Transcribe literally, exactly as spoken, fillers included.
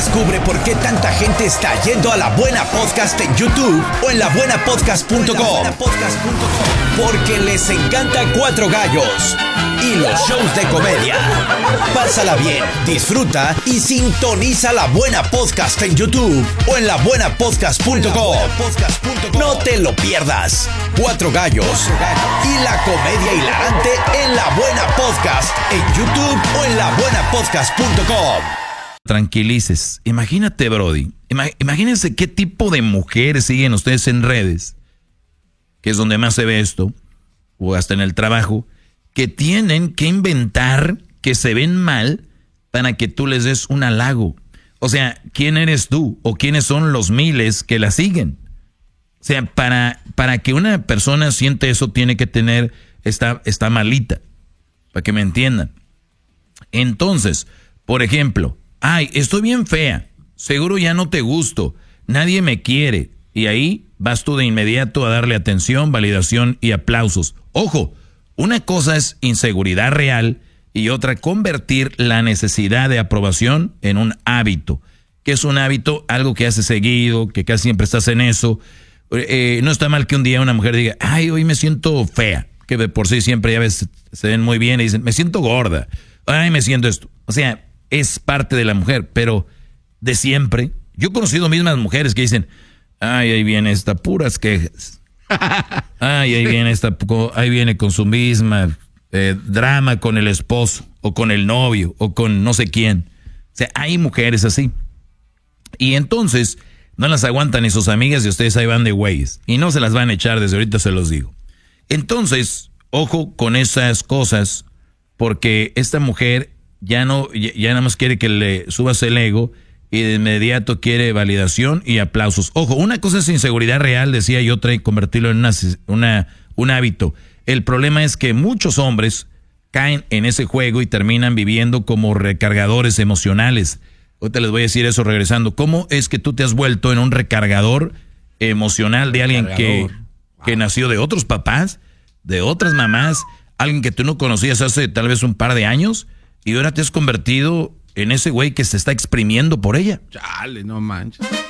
Descubre por qué tanta gente está yendo a La Buena Podcast en YouTube o en la buena podcast punto com. Porque les encanta Cuatro Gallos y los shows de comedia. Pásala bien, disfruta y sintoniza La Buena Podcast en YouTube o en la buena podcast punto com. No te lo pierdas. Cuatro Gallos y la comedia hilarante en La Buena Podcast en YouTube o en la buena podcast punto com. Tranquilices. Imagínate, Brody. Imagínense qué tipo de mujeres siguen ustedes en redes, que es donde más se ve esto, o hasta en el trabajo, que tienen que inventar que se ven mal para que tú les des un halago. O sea, ¿quién eres tú? ¿O quiénes son los miles que la siguen? O sea, para, para que una persona siente eso tiene que tener, está, está malita, para que me entiendan. Entonces, por ejemplo, ay, estoy bien fea, seguro ya no te gusto, nadie me quiere. Y ahí vas tú de inmediato a darle atención, validación y aplausos. Ojo, una cosa es inseguridad real y otra convertir la necesidad de aprobación en un hábito. ¿Qué es un hábito? Algo que haces seguido, que casi siempre estás en eso. Eh, no está mal que un día una mujer diga, ay, hoy me siento fea, que de por sí siempre ya ves, se ven muy bien y dicen, me siento gorda, ay, me siento esto. O sea, es parte de la mujer, pero de siempre. Yo he conocido mismas mujeres que dicen, ay, ahí viene esta, puras quejas. Ay, ahí viene esta, ahí viene con su misma eh, drama con el esposo, o con el novio, o con no sé quién. O sea, hay mujeres así. Y entonces, no las aguantan ni sus amigas y ustedes ahí van de güeyes. Y no se las van a echar, desde ahorita se los digo. Entonces, ojo con esas cosas, porque esta mujer ya no, ya, ya nada más quiere que le subas el ego y de inmediato quiere validación y aplausos. Ojo, una cosa es inseguridad real, decía, y otra es convertirlo en una, una, un hábito. El problema es que muchos hombres caen en ese juego y terminan viviendo como recargadores emocionales. Ahorita les voy a decir eso regresando. ¿Cómo es que tú te has vuelto en un recargador emocional de alguien que, wow. que nació de otros papás, de otras mamás, alguien que tú no conocías hace tal vez un par de años? Y ahora te has convertido en ese güey que se está exprimiendo por ella. Chale, no manches.